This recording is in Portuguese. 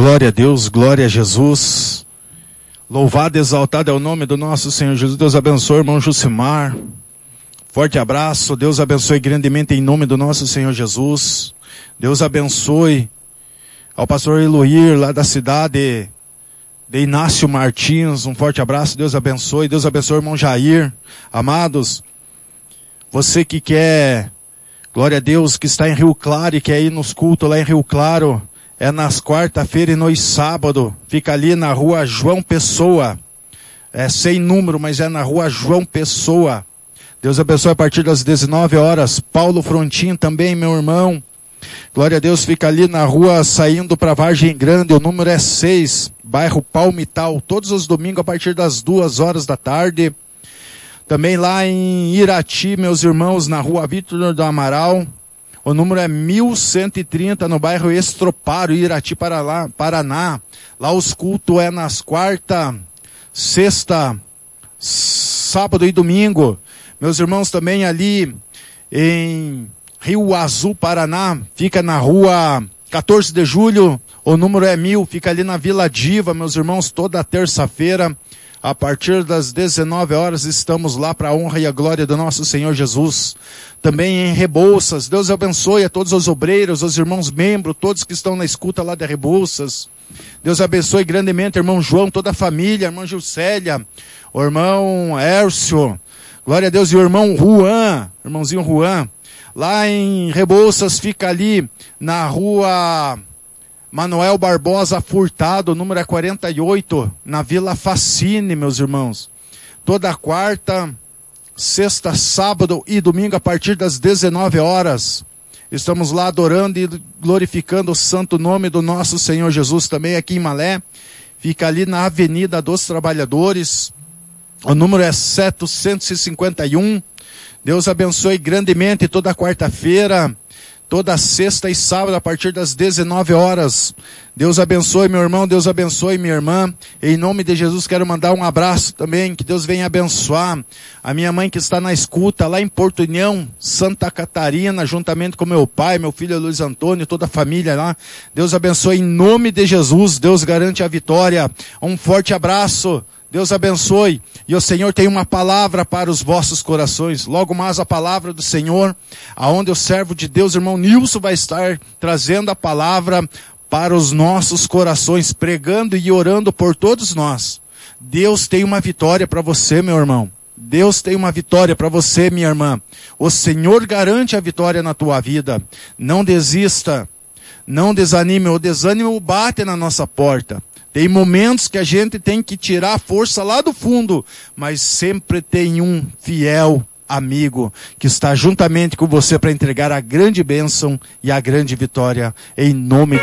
Glória a Deus, glória a Jesus. Louvado e exaltado é o nome do nosso Senhor Jesus. Deus abençoe, irmão Jucimar. Forte abraço. Deus abençoe grandemente em nome do nosso Senhor Jesus. Deus abençoe ao pastor Eloir, lá da cidade de Inácio Martins. Um forte abraço. Deus abençoe. Deus abençoe, irmão Jair. Amados, você que quer, glória a Deus, que está em Rio Claro e quer ir nos cultos lá em Rio Claro, é nas quarta-feira e nos sábado. Fica ali na rua João Pessoa. É sem número, mas é na rua João Pessoa. Deus abençoe a partir das 19 horas. Paulo Frontin também, meu irmão. Glória a Deus, fica ali na rua saindo para Vargem Grande. O número é 6, bairro Palmital. Todos os domingos a partir das 2 horas da tarde. Também lá em Irati, meus irmãos, na rua Vitor do Amaral. O número é 1130, no bairro Estropário, Irati, Paraná. Lá os cultos é nas quarta, sexta, sábado e domingo. Meus irmãos, também ali em Rio Azul, Paraná, fica na rua 14 de julho, o número é 1000, fica ali na Vila Diva, meus irmãos, toda terça-feira. A partir das 19 horas estamos lá para a honra e a glória do nosso Senhor Jesus. Também em Rebouças. Deus abençoe a todos os obreiros, os irmãos membros, todos que estão na escuta lá de Rebouças. Deus abençoe grandemente, irmão João, toda a família, irmã Juscelia, o irmão Hércio. Glória a Deus, e o irmão Juan, irmãozinho Juan. Lá em Rebouças fica ali na rua Manuel Barbosa Furtado, o número é 48, na Vila Facine, meus irmãos. Toda quarta, sexta, sábado e domingo, a partir das 19 horas. Estamos lá adorando e glorificando o santo nome do nosso Senhor Jesus. Também aqui em Malé, fica ali na Avenida dos Trabalhadores. O número é 751. Deus abençoe grandemente toda quarta-feira, toda sexta e sábado, a partir das 19 horas. Deus abençoe, meu irmão, Deus abençoe, minha irmã. Em nome de Jesus, quero mandar um abraço também, que Deus venha abençoar a minha mãe que está na escuta, lá em Porto União, Santa Catarina, juntamente com meu pai, meu filho Luiz Antônio, toda a família lá. Deus abençoe em nome de Jesus, Deus garante a vitória. Um forte abraço. Deus abençoe, e o Senhor tem uma palavra para os vossos corações. Logo mais a palavra do Senhor, aonde o servo de Deus, irmão Nilson, vai estar trazendo a palavra para os nossos corações, pregando e orando por todos nós. Deus tem uma vitória para você, meu irmão. Deus tem uma vitória para você, minha irmã. O Senhor garante a vitória na tua vida. Não desista, não desanime. O desânimo bate na nossa porta. Tem momentos que a gente tem que tirar a força lá do fundo, mas sempre tem um fiel amigo que está juntamente com você para entregar a grande bênção e a grande vitória em nome de